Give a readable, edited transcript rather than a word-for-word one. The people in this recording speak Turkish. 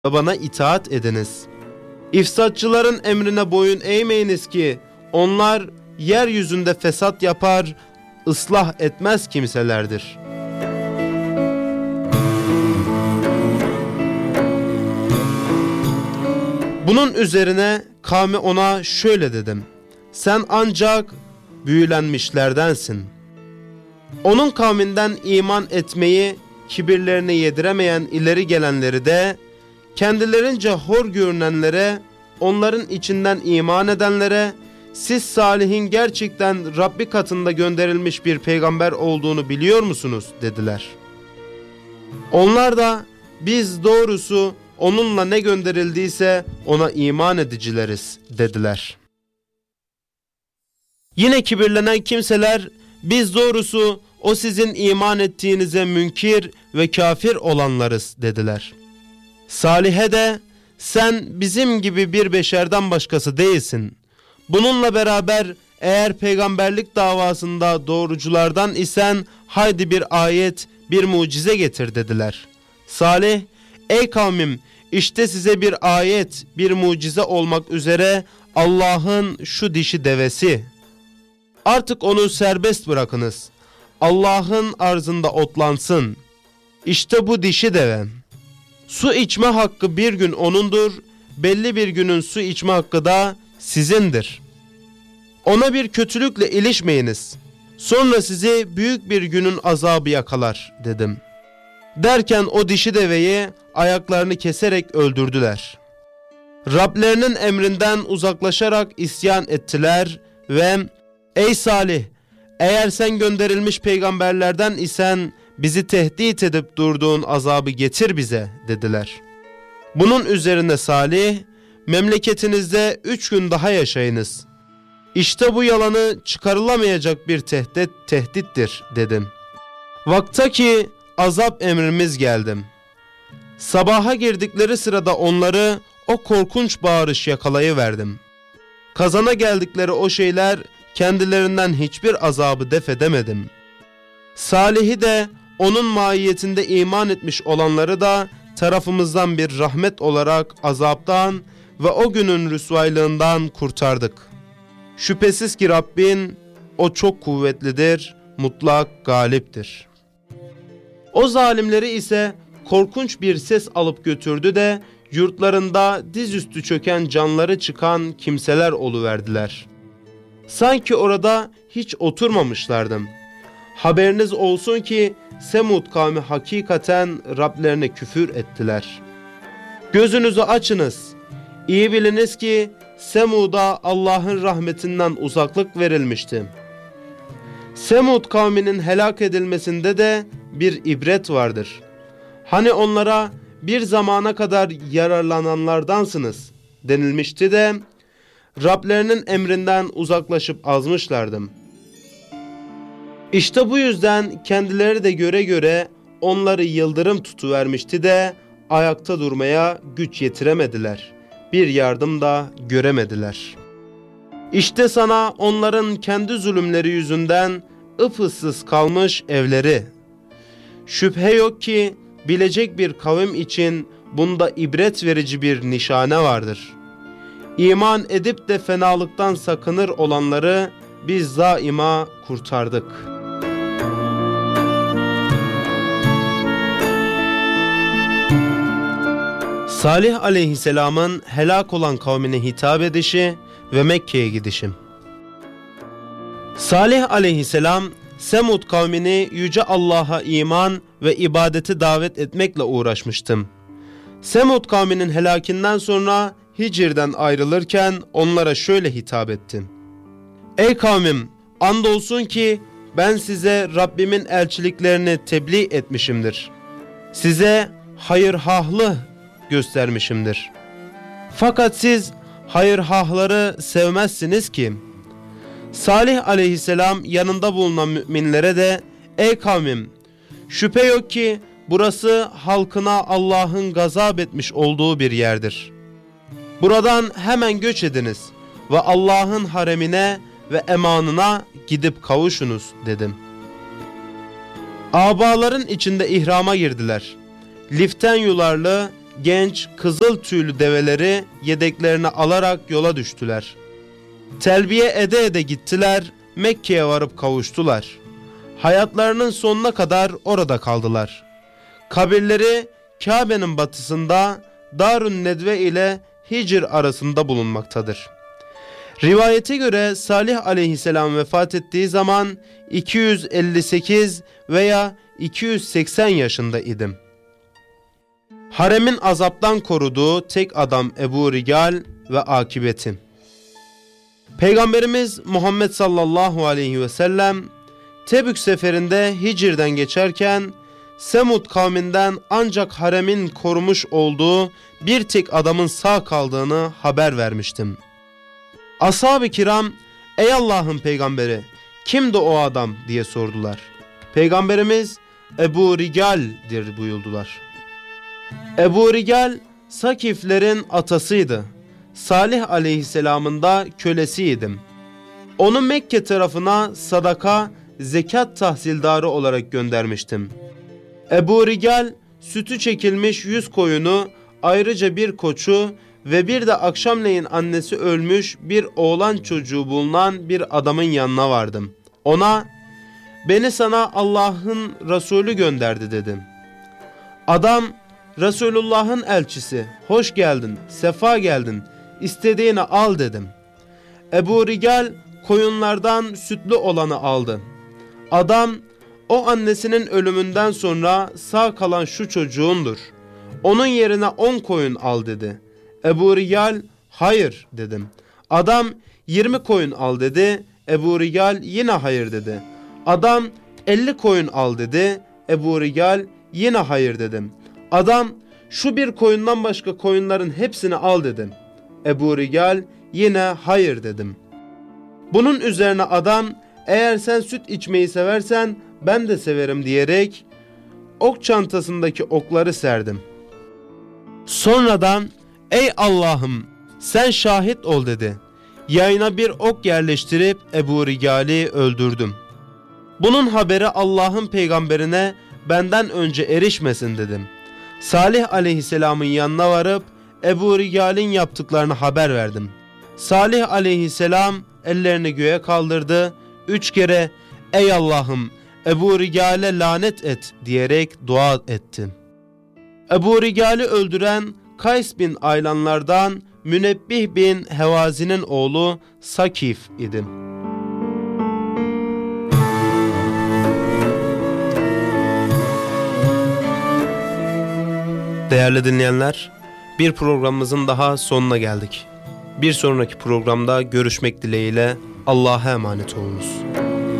ve bana itaat ediniz. İfsatçıların emrine boyun eğmeyiniz ki onlar yeryüzünde fesat yapar, ıslah etmez kimselerdir. Bunun üzerine kavmi ona şöyle dedim: sen ancak büyülenmişlerdensin. Onun kavminden iman etmeyi kibirlerine yediremeyen ileri gelenleri de kendilerince hor görünenlere, onların içinden iman edenlere, siz Salih'in gerçekten Rabbi katında gönderilmiş bir peygamber olduğunu biliyor musunuz dediler. Onlar da biz doğrusu onunla ne gönderildiyse ona iman edicileriz dediler. Yine kibirlenen kimseler biz doğrusu o sizin iman ettiğinize münkir ve kafir olanlarız dediler. Salih'e de sen bizim gibi bir beşerden başkası değilsin. Bununla beraber eğer peygamberlik davasında doğruculardan isen haydi bir ayet, bir mucize getir dediler. Salih, ey kavmim, işte size bir ayet, bir mucize olmak üzere Allah'ın şu dişi devesi. Artık onu serbest bırakınız. Allah'ın arzında otlansın. İşte bu dişi deve. Su içme hakkı bir gün onundur, belli bir günün su içme hakkı da sizindir. Ona bir kötülükle ilişmeyiniz. Sonra sizi büyük bir günün azabı yakalar dedim. Derken o dişi deveyi ayaklarını keserek öldürdüler. Rablerinin emrinden uzaklaşarak isyan ettiler ve ey Salih, eğer sen gönderilmiş peygamberlerden isen bizi tehdit edip durduğun azabı getir bize dediler. Bunun üzerine Salih, memleketinizde 3 gün daha yaşayınız. İşte bu yalanı çıkarılamayacak bir tehdittir dedim. Vaktaki azap emrimiz geldi. Sabaha girdikleri sırada onları o korkunç bağırış yakalayıverdim. Kazana geldikleri o şeyler kendilerinden hiçbir azabı def edemedim. Salih'i de onun mahiyetinde iman etmiş olanları da tarafımızdan bir rahmet olarak azaptan ve o günün rüsvaylığından kurtardık. Şüphesiz ki Rabbin o çok kuvvetlidir, mutlak galiptir. O zalimleri ise korkunç bir ses alıp götürdü de yurtlarında dizüstü çöken canları çıkan kimseler oluverdiler. Sanki orada hiç oturmamışlardım. Haberiniz olsun ki Semud kavmi hakikaten Rablerine küfür ettiler. Gözünüzü açınız. İyi biliniz ki Semud'a Allah'ın rahmetinden uzaklık verilmişti. Semud kavminin helak edilmesinde de bir ibret vardır. Hani onlara bir zamana kadar yararlananlardansınız denilmişti de Rablerinin emrinden uzaklaşıp azmışlardı. İşte bu yüzden kendileri de göre göre onları yıldırım tutuvermişti de ayakta durmaya güç yetiremediler. Bir yardım da göremediler. İşte sana onların kendi zulümleri yüzünden ıpıssız kalmış evleri. Şüphe yok ki bilecek bir kavim için bunda ibret verici bir nişane vardır. İman edip de fenalıktan sakınır olanları biz daima kurtardık. Salih aleyhisselamın helak olan kavmine hitap edişi ve Mekke'ye gidişi. Salih aleyhisselam Semud kavmini yüce Allah'a iman ve ibadeti davet etmekle uğraşmıştım. Semud kavminin helakinden sonra Hicr'den ayrılırken onlara şöyle hitap ettim. Ey kavmim, andolsun ki ben size Rabbimin elçiliklerini tebliğ etmişimdir. Size hayırhahlı göstermişimdir. Fakat siz hayırhahları sevmezsiniz ki. Salih aleyhisselam yanında bulunan müminlere de ey kavmim, şüphe yok ki burası halkına Allah'ın gazap etmiş olduğu bir yerdir. Buradan hemen göç ediniz ve Allah'ın haremine ve emanına gidip kavuşunuz dedim. Abaların içinde ihrama girdiler. Liften yularlı, genç kızıl tüylü develeri yedeklerine alarak yola düştüler. Telbiye ede ede gittiler, Mekke'ye varıp kavuştular. Hayatlarının sonuna kadar orada kaldılar. Kabirleri Kabe'nin batısında Darun Nedve ile Hicr arasında bulunmaktadır. Rivayete göre Salih aleyhisselam vefat ettiği zaman 258 veya 280 yaşında idim. Haremin azaptan koruduğu tek adam Ebu Rigal ve akibeti. Peygamberimiz Muhammed sallallahu aleyhi ve sellem Tebük seferinde Hicr'den geçerken Semud kavminden ancak haremin korumuş olduğu bir tek adamın sağ kaldığını haber vermiştim. Ashab-ı kiram, ey Allah'ın peygamberi, kimdi o adam diye sordular. Peygamberimiz Ebu Rigal'dir buyurdular. Ebu Rigal Sakiflerin atasıydı. Salih aleyhisselamın da kölesiydim. Onu Mekke tarafına sadaka, zekat tahsildarı olarak göndermiştim. Ebu Rigal sütü çekilmiş 100 koyunu, ayrıca bir koçu ve bir de akşamleyin annesi ölmüş bir oğlan çocuğu bulunan bir adamın yanına vardım. Ona, beni sana Allah'ın Resulü gönderdi dedim. Adam, Resulullah'ın elçisi, hoş geldin, sefa geldin, istediğini al dedim. Ebu Rigal koyunlardan sütlü olanı aldı. Adam, o annesinin ölümünden sonra sağ kalan şu çocuğundur. Onun yerine 10 koyun al dedi. Ebu Rigal, hayır dedim. Adam 20 koyun al dedi. Ebu Rigal yine hayır dedi. Adam 50 koyun al dedi. Ebu Rigal yine hayır dedim. Adam şu bir koyundan başka koyunların hepsini al dedim. Ebu Rigal yine hayır dedim. Bunun üzerine adam, eğer sen süt içmeyi seversen ben de severim diyerek ok çantasındaki okları serdim. Sonradan ey Allah'ım sen şahit ol dedi. Yayına bir ok yerleştirip Ebu Rigal'i öldürdüm. Bunun haberi Allah'ın peygamberine benden önce erişmesin dedim. Salih aleyhisselamın yanına varıp Ebu Rigal'in yaptıklarını haber verdim. Salih aleyhisselam ellerini göğe kaldırdı. 3 kere ey Allah'ım Ebu Rigal'e lanet et diyerek dua etti. Ebu Rigal'i öldüren Kays bin Aylanlardan Münebbih bin Hevazi'nin oğlu Sakif idi. Değerli dinleyenler, bir programımızın daha sonuna geldik. Bir sonraki programda görüşmek dileğiyle Allah'a emanet olunuz.